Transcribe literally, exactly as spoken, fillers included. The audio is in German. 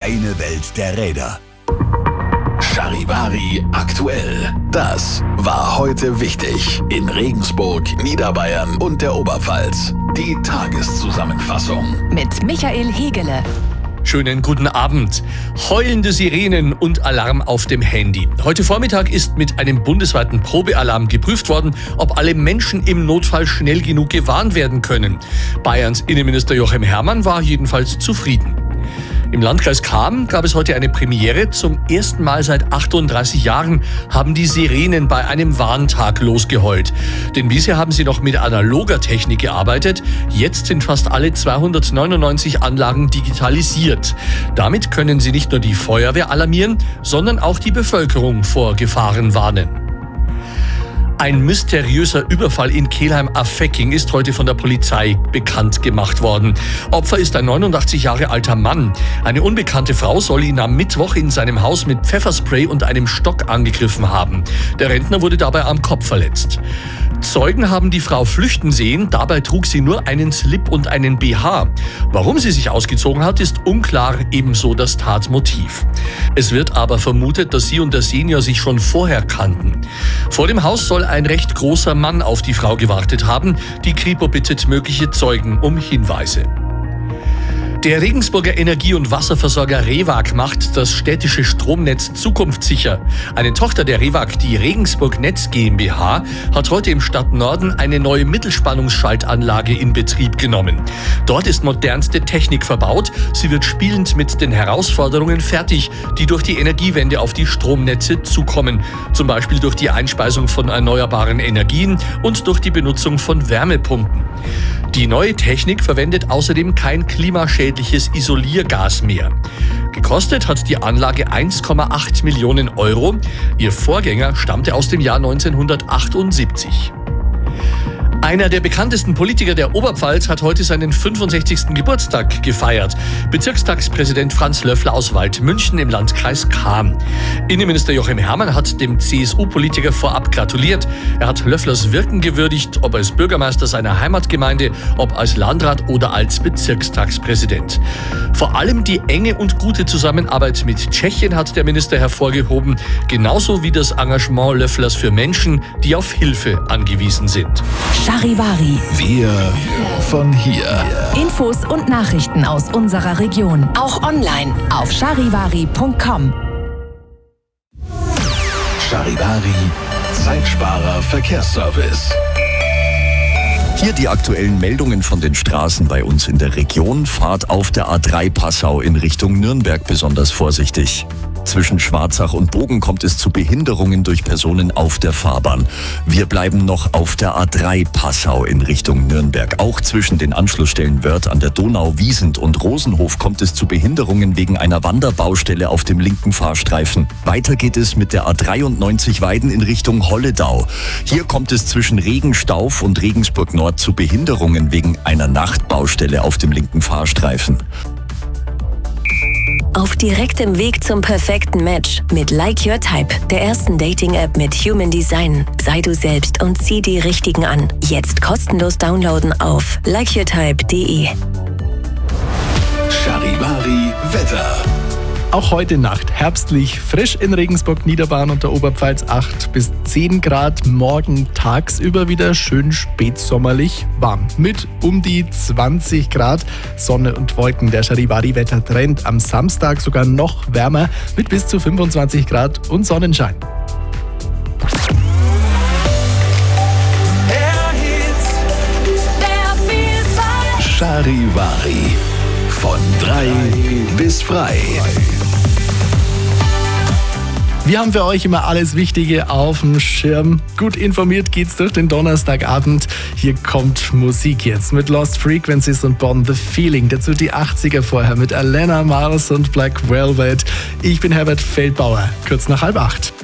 Eine Welt der Räder. Charivari aktuell. Das war heute wichtig in Regensburg, Niederbayern und der Oberpfalz. Die Tageszusammenfassung mit Michael Hegele. Schönen guten Abend. Heulende Sirenen und Alarm auf dem Handy. Heute Vormittag ist mit einem bundesweiten Probealarm geprüft worden, ob alle Menschen im Notfall schnell genug gewarnt werden können. Bayerns Innenminister Joachim Herrmann war jedenfalls zufrieden. Im Landkreis Cham gab es heute eine Premiere. Zum ersten Mal seit achtunddreißig Jahren haben die Sirenen bei einem Warntag losgeheult. Denn bisher haben sie noch mit analoger Technik gearbeitet. Jetzt sind fast alle zweihundertneunundneunzig Anlagen digitalisiert. Damit können sie nicht nur die Feuerwehr alarmieren, sondern auch die Bevölkerung vor Gefahren warnen. Ein mysteriöser Überfall in Kelheim-Affecking ist heute von der Polizei bekannt gemacht worden. Opfer ist ein neunundachtzig Jahre alter Mann. Eine unbekannte Frau soll ihn am Mittwoch in seinem Haus mit Pfefferspray und einem Stock angegriffen haben. Der Rentner wurde dabei am Kopf verletzt. Zeugen haben die Frau flüchten sehen. Dabei trug sie nur einen Slip und einen B H. Warum sie sich ausgezogen hat, ist unklar, ebenso das Tatmotiv. Es wird aber vermutet, dass sie und der Senior sich schon vorher kannten. Vor dem Haus soll ein recht großer Mann auf die Frau gewartet haben. Die Kripo bittet mögliche Zeugen um Hinweise. Der Regensburger Energie- und Wasserversorger REWAG macht das städtische Stromnetz zukunftssicher. Eine Tochter der REWAG, die Regensburg Netz GmbH, hat heute im Stadtnorden eine neue Mittelspannungsschaltanlage in Betrieb genommen. Dort ist modernste Technik verbaut. Sie wird spielend mit den Herausforderungen fertig, die durch die Energiewende auf die Stromnetze zukommen. Zum Beispiel durch die Einspeisung von erneuerbaren Energien und durch die Benutzung von Wärmepumpen. Die neue Technik verwendet außerdem kein klimaschädliches Isoliergas mehr. Gekostet hat die Anlage eins Komma acht Millionen Euro. Ihr Vorgänger stammte aus dem Jahr neunzehnhundertachtundsiebzig. Einer der bekanntesten Politiker der Oberpfalz hat heute seinen fünfundsechzigsten Geburtstag gefeiert. Bezirkstagspräsident Franz Löffler aus Waldmünchen im Landkreis Cham. Innenminister Joachim Herrmann hat dem C S U-Politiker vorab gratuliert. Er hat Löfflers Wirken gewürdigt, ob als Bürgermeister seiner Heimatgemeinde, ob als Landrat oder als Bezirkstagspräsident. Vor allem die enge und gute Zusammenarbeit mit Tschechien hat der Minister hervorgehoben, genauso wie das Engagement Löfflers für Menschen, die auf Hilfe angewiesen sind. Charivari. Wir von hier. Infos und Nachrichten aus unserer Region. Auch online auf charivari punkt com. Charivari, Zeitsparer Verkehrsservice. Hier die aktuellen Meldungen von den Straßen bei uns in der Region. Fahrt auf der A drei Passau in Richtung Nürnberg besonders vorsichtig. Zwischen Schwarzach und Bogen kommt es zu Behinderungen durch Personen auf der Fahrbahn. Wir bleiben noch auf der A drei Passau in Richtung Nürnberg. Auch zwischen den Anschlussstellen Wörth an der Donau, Wiesent und Rosenhof kommt es zu Behinderungen wegen einer Wanderbaustelle auf dem linken Fahrstreifen. Weiter geht es mit der A dreiundneunzig Weiden in Richtung Holledau. Hier kommt es zwischen Regenstauf und Regensburg Nord zu Behinderungen wegen einer Nachtbaustelle auf dem linken Fahrstreifen. Auf direktem Weg zum perfekten Match mit Like Your Type, der ersten Dating-App mit Human Design. Sei du selbst und zieh die Richtigen an. Jetzt kostenlos downloaden auf like your type punkt de. Charivari Wetter. Auch heute Nacht herbstlich, frisch in Regensburg, Niederbayern und der Oberpfalz acht bis zehn Grad. Morgen tagsüber wieder schön spätsommerlich warm mit um die zwanzig Grad. Sonne und Wolken, der Charivari-Wettertrend. Am Samstag sogar noch wärmer mit bis zu fünfundzwanzig Grad und Sonnenschein. Charivari. Von drei bis frei. Wir haben für euch immer alles Wichtige auf dem Schirm. Gut informiert geht's durch den Donnerstagabend. Hier kommt Musik jetzt mit Lost Frequencies und Born the Feeling. Dazu die achtziger vorher mit Alana Mars und Black Velvet. Ich bin Herbert Feldbauer, kurz nach halb acht.